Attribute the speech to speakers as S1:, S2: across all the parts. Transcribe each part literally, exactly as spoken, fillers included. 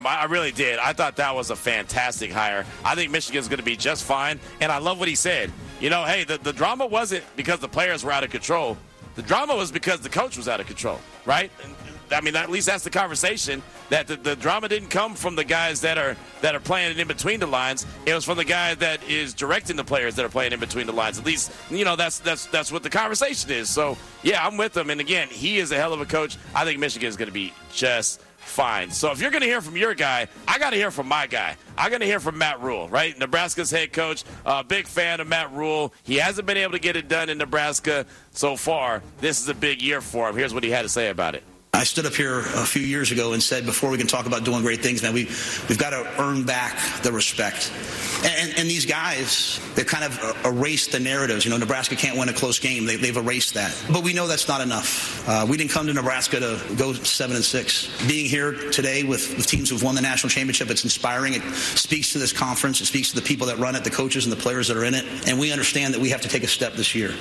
S1: I really did. I thought that was a fantastic hire. I think Michigan's going to be just fine. And I love what he said. You know, hey, the, the drama wasn't because the players were out of control. The drama was because the coach was out of control, right? I mean, at least that's the conversation, that the, the drama didn't come from the guys that are that are playing in between the lines. It was from the guy that is directing the players that are playing in between the lines. At least, you know, that's that's that's what the conversation is. So, yeah, I'm with him. And, again, he is a hell of a coach. I think Michigan is going to be just fine. So if you're going to hear from your guy, I got to hear from my guy. I'm going to hear from Matt Rule, right? Nebraska's head coach. Uh, big fan of Matt Rule. He hasn't been able to get it done in Nebraska so far. This is a big year for him. Here's what he had to say about it.
S2: I stood up here a few years ago and said, before we can talk about doing great things, man, we, we've got to earn back the respect. And, and these guys, they've kind of erased the narratives. You know, Nebraska can't win a close game. They, they've erased that. But we know that's not enough. Uh, we didn't come to Nebraska to go seven and six. Being here today with, with teams who've won the national championship, it's inspiring. It speaks to this conference. It speaks to the people that run it, the coaches and the players that are in it. And we understand that we have to take a step this year.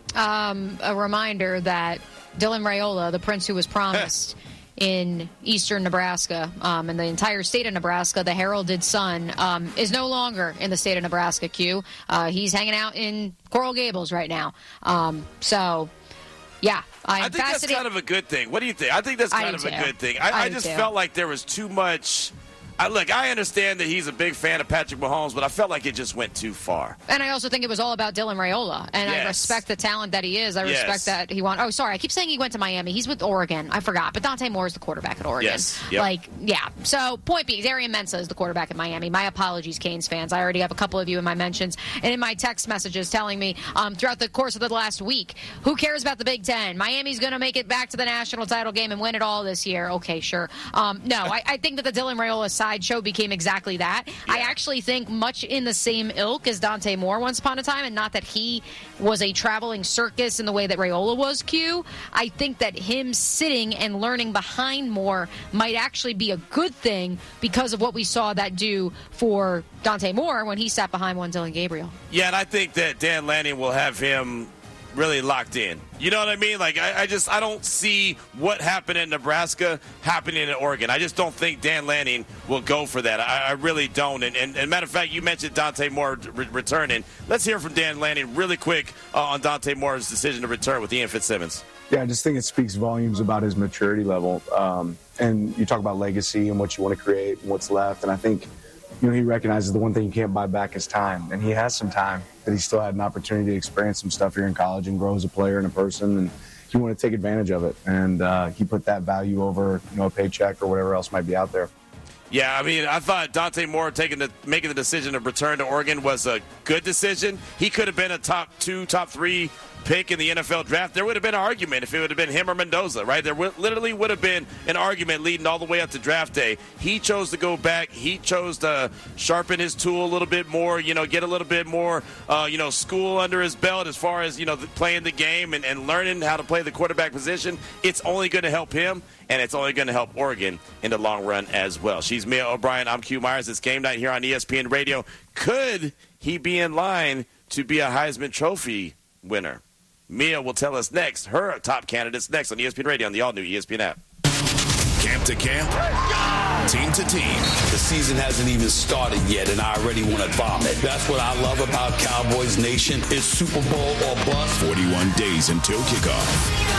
S3: Um, a reminder that Dylan Raiola, the prince who was promised in eastern Nebraska um, and the entire state of Nebraska, the heralded son, um, is no longer in the state of Nebraska, Q. Uh, he's hanging out in Coral Gables right now. Um, so, yeah. I'm
S1: I think that's kind of a good thing. What do you think? I think that's kind of a good thing. I, I, I just too. felt like there was too much... I, look, I understand that he's a big fan of Patrick Mahomes, but I felt like it just went too far.
S3: And I also think it was all about Dylan Raiola. And yes. I respect the talent that he is. I respect yes. that he won. Oh, sorry. I keep saying he went to Miami. He's with Oregon. I forgot. But Dante Moore is the quarterback at Oregon.
S1: Yes. Yep.
S3: Like, yeah. So, point being, Darian Mensah is the quarterback at Miami. My apologies, Canes fans. I already have a couple of you in my mentions and in my text messages telling me um, throughout the course of the last week, who cares about the Big Ten? Miami's going to make it back to the national title game and win it all this year. Okay, sure. Um, no, I, I think that the Dylan Raiola sideshow became exactly Exactly that. Yeah. I actually think much in the same ilk as Dante Moore once upon a time, and not that he was a traveling circus in the way that Raiola was, Q. I think that him sitting and learning behind Moore might actually be a good thing because of what we saw that do for Dante Moore when he sat behind one Dylan Gabriel.
S1: Yeah, and I think that Dan Lanning will have him really locked in. You know what I mean? Like, I, I just, I don't see what happened in Nebraska happening in Oregon. I just don't think Dan Lanning will go for that. I, I really don't. And, and, and matter of fact, you mentioned Dante Moore re- returning. Let's hear from Dan Lanning really quick uh, on Dante Moore's decision to return with Ian Fitzsimmons.
S4: Yeah, I just think it speaks volumes about his maturity level. Um, and you talk about legacy and what you want to create and what's left. And I think, you know, he recognizes the one thing you can't buy back is time. And he has some time, that he still had an opportunity to experience some stuff here in college and grow as a player and a person. And he wanted to take advantage of it. And uh, he put that value over, you know, a paycheck or whatever else might be out there.
S1: Yeah, I mean, I thought Dante Moore taking the, making the decision to return to Oregon was a good decision. He could have been a top two, top three pick in the N F L draft. There would have been an argument if it would have been him or Mendoza, right? There w- literally would have been an argument leading all the way up to draft day. He chose to go back. He chose to sharpen his tool a little bit more, you know, get a little bit more, uh, you know, school under his belt as far as, you know, the, playing the game and, and learning how to play the quarterback position. It's only going to help him, and it's only going to help Oregon in the long run as well. She's Mia O'Brien. I'm Q Myers. It's game night here on E S P N Radio. Could he be in line to be a Heisman Trophy winner? Mia will tell us next, her top candidates next on E S P N Radio on the all-new E S P N app.
S5: Camp to camp, team to team.
S6: The season hasn't even started yet, and I already want to vomit. That's what I love about Cowboys Nation. It's Super Bowl or bust.
S5: forty-one days until kickoff.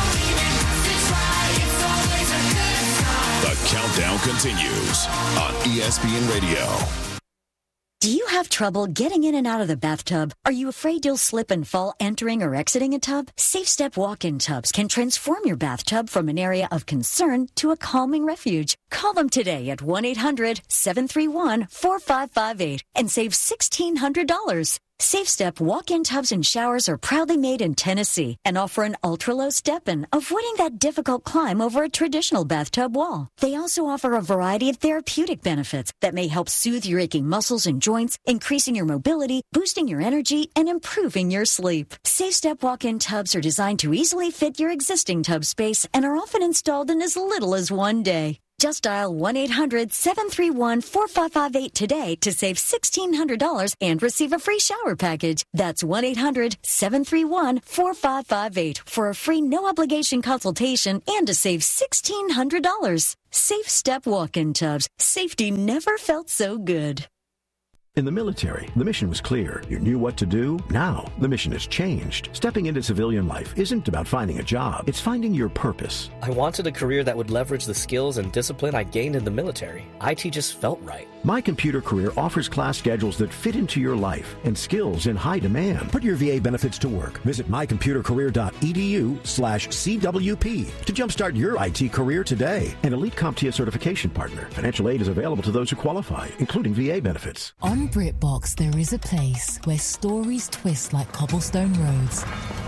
S5: The countdown continues on E S P N Radio.
S7: Do you have trouble getting in and out of the bathtub? Are you afraid you'll slip and fall entering or exiting a tub? SafeStep walk-in tubs can transform your bathtub from an area of concern to a calming refuge. Call them today at one eight hundred seven three one four five five eight and save sixteen hundred dollars. SafeStep walk-in tubs and showers are proudly made in Tennessee and offer an ultra-low step-in, avoiding that difficult climb over a traditional bathtub wall. They also offer a variety of therapeutic benefits that may help soothe your aching muscles and joints, increasing your mobility, boosting your energy, and improving your sleep. SafeStep walk-in tubs are designed to easily fit your existing tub space and are often installed in as little as one day. Just dial one eight hundred seven three one four five five eight today to save sixteen hundred dollars and receive a free shower package. That's one eight hundred seven three one four five five eight for a free no-obligation consultation and to save sixteen hundred dollars. Safe Step Walk-In Tubs. Safety never felt so good.
S8: In the military, the mission was clear. You knew what to do. Now, the mission has changed. Stepping into civilian life isn't about finding a job. It's finding your purpose.
S9: I wanted a career that would leverage the skills and discipline I gained in the military. I T just felt right.
S8: My Computer Career offers class schedules that fit into your life and skills in high demand. Put your V A benefits to work. Visit my computer career dot e d u slash C W P to jumpstart your I T career today. An Elite CompTIA certification partner. Financial aid is available to those who qualify, including V A benefits.
S10: On BritBox, there is a place where stories twist like cobblestone roads,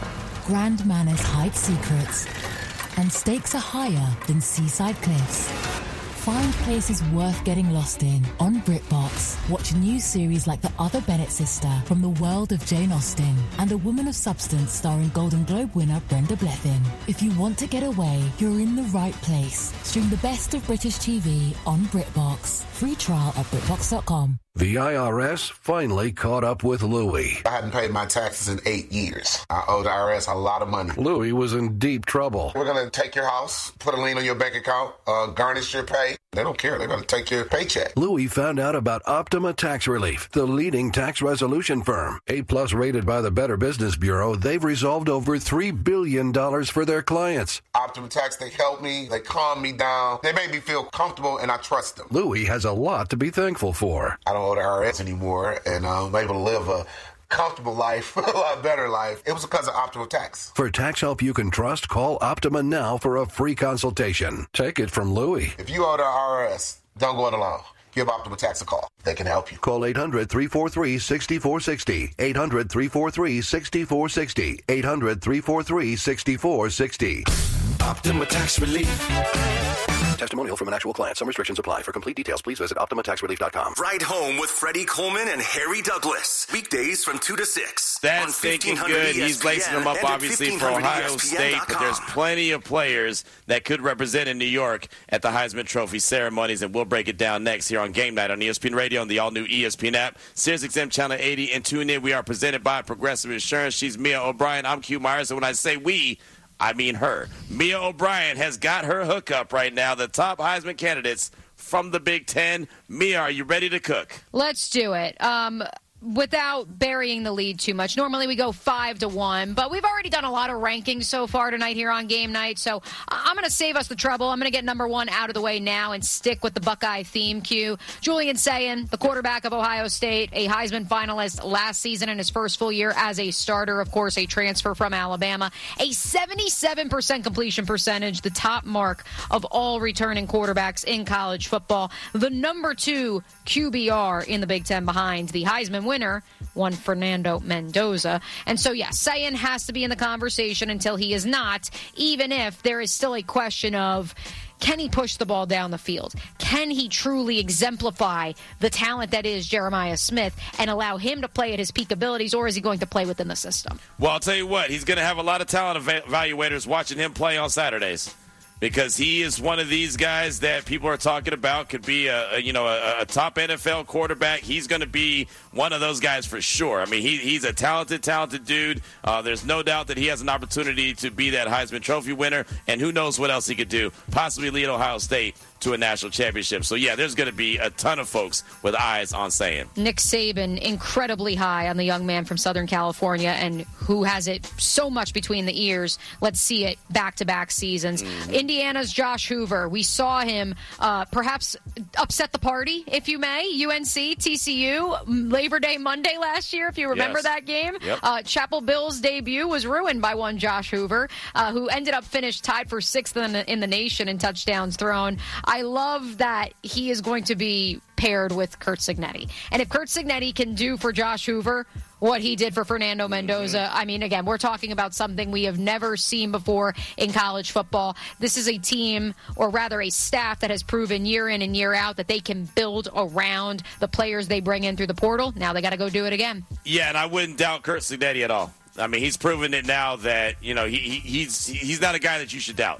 S10: grand manners hide secrets, and stakes are higher than seaside cliffs. Find places worth getting lost in on BritBox. Watch new series like The Other Bennett Sister from the world of Jane Austen and A Woman of Substance starring Golden Globe winner Brenda Blethyn. If you want to get away, you're in the right place. Stream the best of British T V on BritBox. Free trial at BritBox dot com.
S11: The I R S finally caught up with Louie.
S12: I hadn't paid my taxes in eight years. I owe the I R S a lot of money.
S11: Louie was in deep trouble.
S12: We're going to take your house, put a lien on your bank account, uh, garnish your pay. They don't care. They're going to take your paycheck.
S11: Louie found out about Optima Tax Relief, the leading tax resolution firm. A-plus rated by the Better Business Bureau, they've resolved over three billion dollars for their clients.
S12: Optima Tax, they helped me. They calmed me down. They made me feel comfortable, and I trust them.
S11: Louie has a lot to be thankful for.
S12: I don't owe the I R S anymore, and I'm able to live a comfortable life, a lot better life. It was because of Optima Tax.
S11: For tax help you can trust, call Optima now for a free consultation. Take it from Louie.
S12: If you owe the I R S, don't go it alone. Give Optima Tax a call. They can help you.
S11: Call eight hundred three four three six four six zero. eight hundred three four three six four six zero. eight hundred three four three six four six zero.
S5: Optima Tax Relief.
S11: Testimonial from an actual client. Some restrictions apply. For complete details, please visit Optima Tax Relief dot com.
S5: Ride Home with Freddie Coleman and Harry Douglas. Weekdays from two to six.
S1: That's thinking good. He's lacing them up, obviously, for Ohio State, but there's plenty of players that could represent in New York at the Heisman Trophy ceremonies, and we'll break it down next here on Game Night on E S P N Radio and the all-new E S P N app, SiriusXM Channel eighty, and tune in. We are presented by Progressive Insurance. She's Mia O'Brien. I'm Q Myers, and when I say we, I mean her. Mia O'Brien has got her hookup right now, the top Heisman candidates from the Big Ten. Mia, are you ready to cook?
S3: Let's do it. Um, without burying the lead too much. Normally we go five to one, but we've already done a lot of rankings so far tonight here on Game Night, so I'm going to save us the trouble. I'm going to get number one out of the way now and stick with the Buckeye theme cue. Julian Sayin, the quarterback of Ohio State, a Heisman finalist last season in his first full year as a starter, of course, a transfer from Alabama. A seventy-seven percent completion percentage, the top mark of all returning quarterbacks in college football. The number two Q B R in the Big Ten behind the Heisman winner, one Fernando Mendoza. And so, yes, Sayin has to be in the conversation until he is not, even if there is still a question of, can he push the ball down the field? Can he truly exemplify the talent that is Jeremiah Smith and allow him to play at his peak abilities, or is he going to play within the system?
S1: Well, I'll tell you what, he's going to have a lot of talent evaluators watching him play on Saturdays, because he is one of these guys that people are talking about could be a, a you know a, a top N F L quarterback. He's going to be one of those guys for sure. I mean, he, he's a talented, talented dude. Uh, there's no doubt that he has an opportunity to be that Heisman Trophy winner, and who knows what else he could do, possibly lead Ohio State to a national championship. So, yeah, there's going to be a ton of folks with eyes on Sayin.
S3: Nick Saban, incredibly high on the young man from Southern California, and who has it so much between the ears. Let's see it back-to-back seasons. Mm-hmm. Indiana's Josh Hoover. We saw him uh, perhaps upset the party, if you may. U N C, T C U, Labor Day Monday last year, if you remember yes. that game.
S1: Yep.
S3: Uh, Chapel Bill's debut was ruined by one Josh Hoover, uh, who ended up finished tied for sixth in the, in the nation in touchdowns thrown. I love that he is going to be paired with Curt Cignetti. And if Curt Cignetti can do for Josh Hoover what he did for Fernando Mendoza, mm-hmm. I mean, again, we're talking about something we have never seen before in college football. This is a team, or rather a staff, that has proven year in and year out that they can build around the players they bring in through the portal. Now they got to go do it again.
S1: Yeah, and I wouldn't doubt Curt Cignetti at all. I mean, he's proven it now that, you know, he, he he's he's not a guy that you should doubt.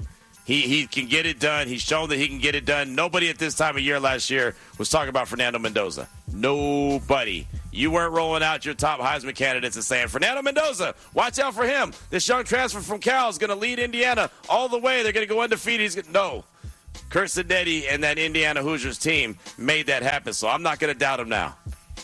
S1: He he can get it done. He's shown that he can get it done. Nobody at this time of year last year was talking about Fernando Mendoza. Nobody. You weren't rolling out your top Heisman candidates and saying, Fernando Mendoza, watch out for him. This young transfer from Cal is going to lead Indiana all the way. They're going to go undefeated. He's gonna, no. Curt Cignetti and that Indiana Hoosiers team made that happen, so I'm not going to doubt him now.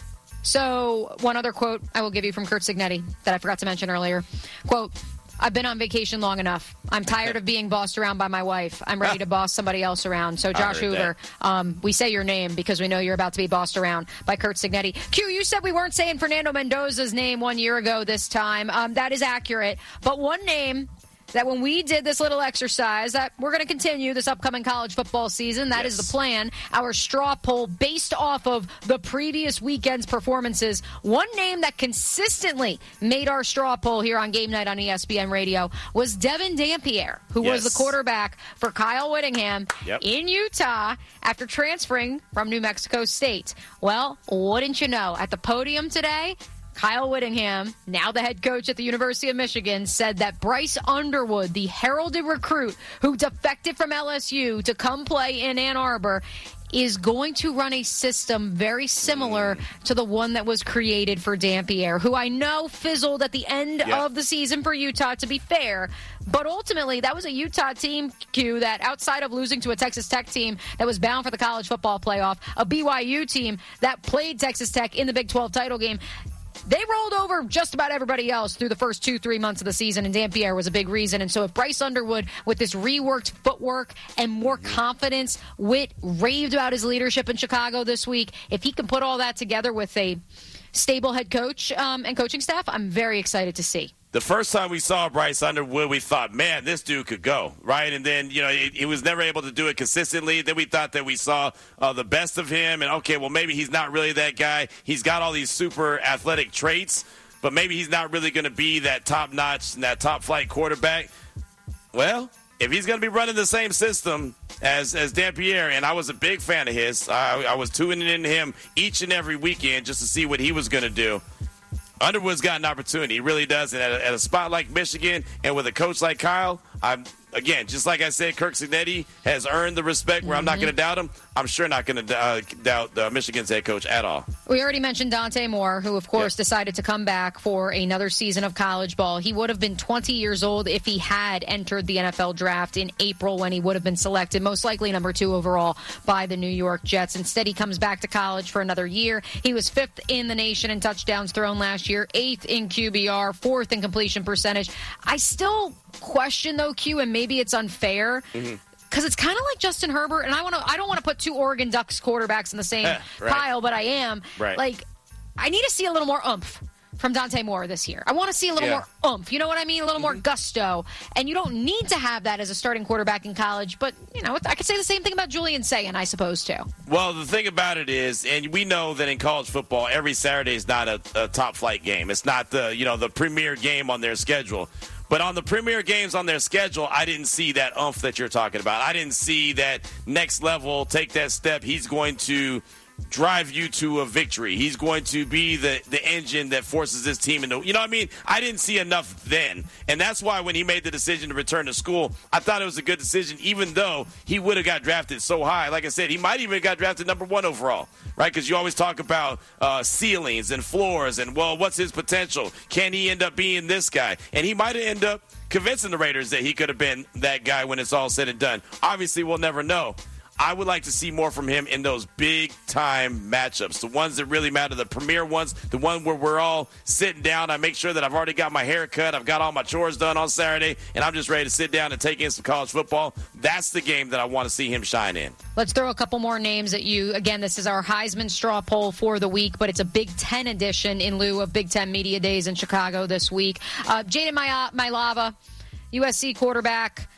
S3: So one other quote I will give you from Curt Cignetti that I forgot to mention earlier. Quote, I've been on vacation long enough. I'm tired of being bossed around by my wife. I'm ready to boss somebody else around. So, Josh Hoover, um, we say your name because we know you're about to be bossed around by Curt Cignetti. Q, you said we weren't saying Fernando Mendoza's name one year ago this time. Um, that is accurate. But one name that when we did this little exercise that we're going to continue this upcoming college football season, that yes. is the plan, our straw poll based off of the previous weekend's performances. One name that consistently made our straw poll here on Game Night on E S P N Radio was Devin Dampier, who yes. was the quarterback for Kyle Whittingham yep. in Utah after transferring from New Mexico State. Well, wouldn't you know, at the podium today, Kyle Whittingham, now the head coach at the University of Michigan, said that Bryce Underwood, the heralded recruit who defected from L S U to come play in Ann Arbor, is going to run a system very similar mm. to the one that was created for Dampier, who I know fizzled at the end yep. of the season for Utah, to be fair. But ultimately, that was a Utah team, Q, that outside of losing to a Texas Tech team that was bound for the college football playoff, a B Y U team that played Texas Tech in the Big twelve title game, they rolled over just about everybody else through the first two, three months of the season, and Dampier was a big reason. And so if Bryce Underwood, with this reworked footwork and more confidence, Witt raved about his leadership in Chicago this week, if he can put all that together with a stable head coach um, and coaching staff, I'm very excited to see.
S1: The first time we saw Bryce Underwood, we thought, man, this dude could go, right? And then, you know, he, he was never able to do it consistently. Then we thought that we saw uh, the best of him. And, okay, well, maybe he's not really that guy. He's got all these super athletic traits, but maybe he's not really going to be that top-notch and that top-flight quarterback. Well, if he's going to be running the same system as, as Dampier, and I was a big fan of his, I, I was tuning into him each and every weekend just to see what he was going to do. Underwood's got an opportunity. He really does. And at a, at a spot like Michigan and with a coach like Kyle, I'm again, just like I said, Curt Cignetti has earned the respect where mm-hmm. I'm not going to doubt him. I'm sure not going to uh, doubt uh, Michigan's head coach at all.
S3: We already mentioned Dante Moore, who, of course, yep. decided to come back for another season of college ball. He would have been twenty years old if he had entered the N F L draft in April, when he would have been selected, most likely number two overall by the New York Jets. Instead, he comes back to college for another year. He was fifth in the nation in touchdowns thrown last year, eighth in Q B R, fourth in completion percentage. I still question, though, Q, and maybe it's unfair, because mm-hmm. it's kind of like Justin Herbert, and I want to. I don't want to put two Oregon Ducks quarterbacks in the same right. pile, but I am.
S1: Right.
S3: Like, I need to see a little more oomph from Dante Moore this year. I want to see a little yeah. more oomph. You know what I mean? A little mm-hmm. more gusto. And you don't need to have that as a starting quarterback in college. But, you know, I could say the same thing about Julian Sayin, I suppose, too.
S1: Well, the thing about it is, and we know that in college football, every Saturday is not a, a top-flight game. It's not the, you know, the premier game on their schedule. But on the premier games on their schedule, I didn't see that oomph that you're talking about. I didn't see that next level, take that step. He's going to drive you to a victory. He's going to be the, the engine that forces this team into, you know what I mean? I didn't see enough then. And that's why when he made the decision to return to school, I thought it was a good decision, even though he would have got drafted so high. Like I said, he might even have got drafted number one overall, right? Because you always talk about uh, ceilings and floors and, well, what's his potential? Can he end up being this guy? And he might have ended up convincing the Raiders that he could have been that guy when it's all said and done. Obviously, we'll never know. I would like to see more from him in those big-time matchups, the ones that really matter, the premier ones, the one where we're all sitting down. I make sure that I've already got my hair cut, I've got all my chores done on Saturday, and I'm just ready to sit down and take in some college football. That's the game that I want to see him shine in.
S3: Let's throw a couple more names at you. Again, this is our Heisman straw poll for the week, but it's a Big Ten edition in lieu of Big Ten Media Days in Chicago this week. Uh, Jaden Mailava, U S C quarterback.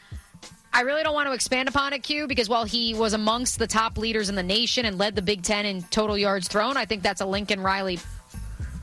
S3: I really don't want to expand upon it, Q, because while he was amongst the top leaders in the nation and led the Big Ten in total yards thrown, I think that's a Lincoln Riley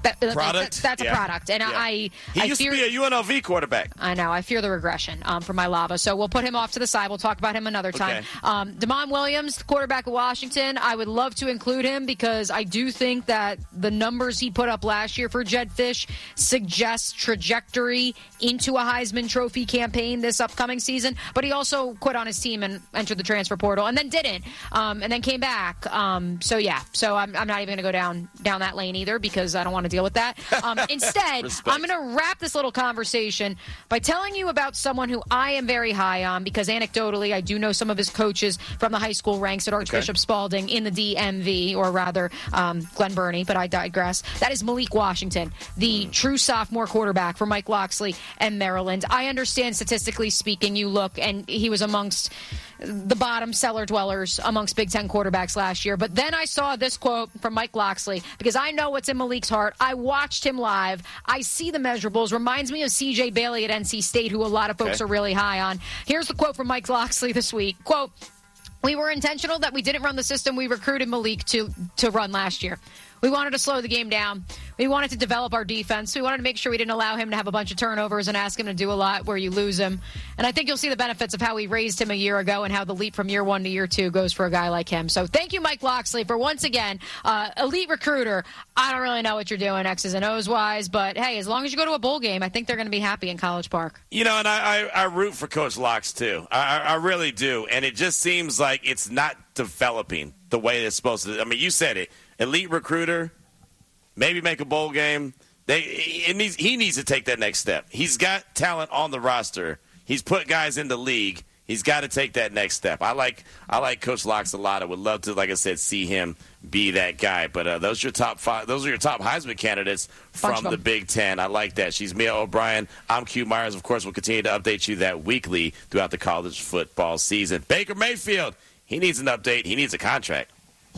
S3: That,
S1: product?
S3: That, that's
S1: yeah.
S3: a product. And
S1: yeah.
S3: I,
S1: He
S3: I
S1: used
S3: fear,
S1: to be a U N L V quarterback.
S3: I know. I fear the regression um, for my Lava. So we'll put him off to the side. We'll talk about him another time.
S1: Okay.
S3: Um, Damon Williams, the quarterback of Washington, I would love to include him because I do think that the numbers he put up last year for Jedd Fisch suggest trajectory into a Heisman Trophy campaign this upcoming season. But he also quit on his team and entered the transfer portal and then didn't um, and then came back. Um, so, yeah. So I'm, I'm not even going to go down, down that lane either because I don't want to deal with that. Um, instead, I'm going to wrap this little conversation by telling you about someone who I am very high on because anecdotally I do know some of his coaches from the high school ranks at Archbishop okay. Spalding in the D M V, or rather um, Glen Burnie, but I digress. That is Malik Washington, the mm. true sophomore quarterback for Mike Locksley and Maryland. I understand statistically speaking, you look, and he was amongst the bottom cellar dwellers amongst Big Ten quarterbacks last year. But then I saw this quote from Mike Locksley because I know what's in Malik's heart. I watched him live. I see the measurables. Reminds me of C J Bailey at N C State, who a lot of folks okay. are really high on. Here's the quote from Mike Locksley this week. Quote, "We were intentional that we didn't run the system we recruited Malik to, to run last year. We wanted to slow the game down. We wanted to develop our defense. We wanted to make sure we didn't allow him to have a bunch of turnovers and ask him to do a lot where you lose him. And I think you'll see the benefits of how we raised him a year ago and how the leap from year one to year two goes for a guy like him. So thank you, Mike Locksley, for once again, uh, elite recruiter. I don't really know what you're doing X's and O's wise, but hey, as long as you go to a bowl game, I think they're going to be happy in College Park.
S1: You know, and I, I, I root for Coach Locks, too. I, I really do. And it just seems like it's not developing the way it's supposed to. I mean, you said it. Elite recruiter. Maybe make a bowl game. They, it needs, he needs to take that next step. He's got talent on the roster. He's put guys in the league. He's got to take that next step. I like I like Coach Locks a lot. I would love to, like I said, see him be that guy. But uh, those are your top five. Those are your top Heisman candidates from the Big Ten. I like that. She's Mia O'Brien. I'm Q Myers. Of course, we'll continue to update you that weekly throughout the college football season. Baker Mayfield, he needs an update. He needs a contract.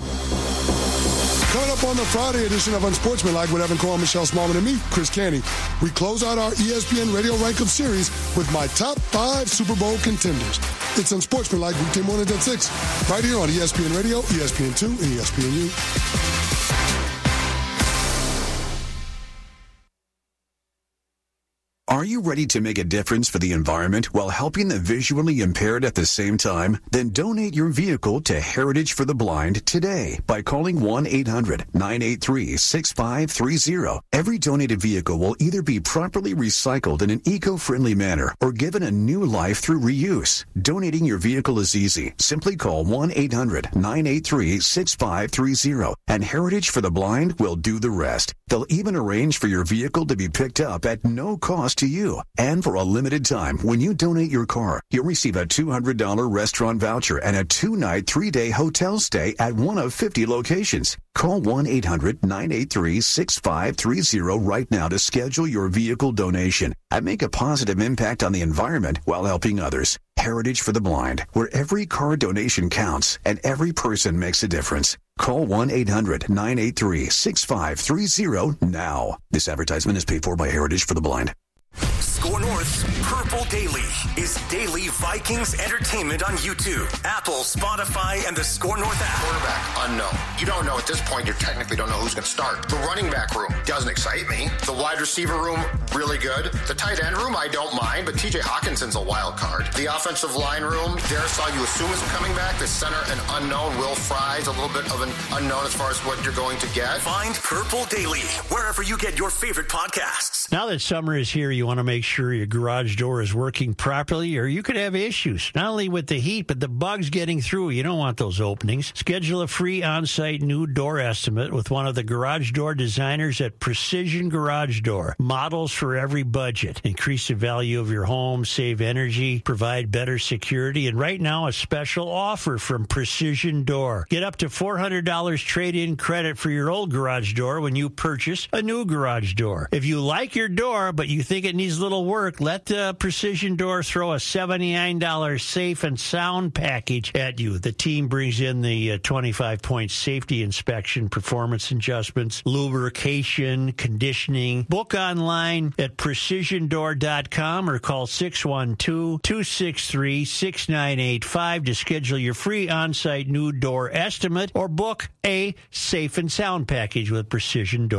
S13: Coming up on the Friday edition of Unsportsmanlike with Evan Cole, Michelle Smallman, and me, Chris Canty, we close out our E S P N Radio Rank Up series with my top five Super Bowl contenders. It's Unsportsmanlike weekday mornings at six, right here on E S P N Radio, E S P N two, and E S P N U.
S14: Are you ready to make a difference for the environment while helping the visually impaired at the same time? Then donate your vehicle to Heritage for the Blind today by calling one eight hundred nine eight three six five three zero. Every donated vehicle will either be properly recycled in an eco-friendly manner or given a new life through reuse. Donating your vehicle is easy. Simply call one eight hundred nine eight three six five three zero and Heritage for the Blind will do the rest. They'll even arrange for your vehicle to be picked up at no cost to you. And for a limited time, when you donate your car, you'll receive a two hundred dollars restaurant voucher and a two-night, three-day hotel stay at one of fifty locations. Call one eight hundred nine eight three six five three zero right now to schedule your vehicle donation and make a positive impact on the environment while helping others. Heritage for the Blind, where every car donation counts and every person makes a difference. Call one eight hundred nine eight three six five three zero now. This advertisement is paid for by Heritage for the Blind.
S5: Score North's Purple Daily is daily Vikings entertainment on YouTube, Apple, Spotify, and the Score North app.
S15: Quarterback, unknown. You don't know at this point. You technically don't know who's going to start. The running back room doesn't excite me. The wide receiver room, really good. The tight end room, I don't mind, but T J Hawkinson's a wild card. The offensive line room, Darisaw, you assume is coming back. The center, an unknown. Will Fry's a little bit of an unknown as far as what you're going to get.
S5: Find Purple Daily wherever you get your favorite podcasts.
S16: Now that summer is here, you want to make sure your garage door is working properly, or you could have issues, not only with the heat, but the bugs getting through. You don't want those openings. Schedule a free on-site new door estimate with one of the garage door designers at Precision Garage Door. Models for every budget. Increase the value of your home, save energy, provide better security, and right now a special offer from Precision Door. Get up to four hundred dollars trade-in credit for your old garage door when you purchase a new garage door. If you like your door, but you think it needs a little work, let uh, Precision Door throw a seventy-nine dollars safe and sound package at you. The team brings in the uh, twenty-five point safety inspection, performance adjustments, lubrication, conditioning. Book online at precision door dot com or call six one two, two six three, six nine eight five to schedule your free on-site new door estimate or book a safe and sound package with Precision Door.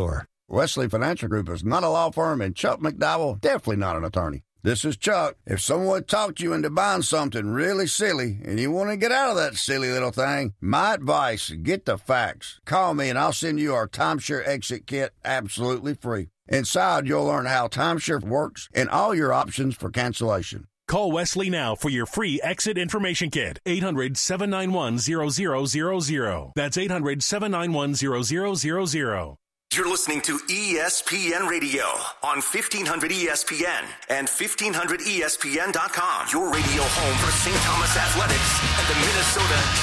S17: Wesley Financial Group is not a law firm, and Chuck McDowell, definitely not an attorney. This is Chuck. If someone talked you into buying something really silly and you want to get out of that silly little thing, my advice, get the facts. Call me and I'll send you our timeshare exit kit absolutely free. Inside, you'll learn how timeshare works and all your options for cancellation.
S18: Call Wesley now for your free exit information kit. eight hundred, seven nine one, zero zero zero zero. That's eight hundred, seven nine one, zero zero zero zero.
S5: You're listening to E S P N Radio on fifteen hundred E S P N and fifteen hundred E S P N dot com. Your radio home for Saint Thomas Athletics and the Minnesota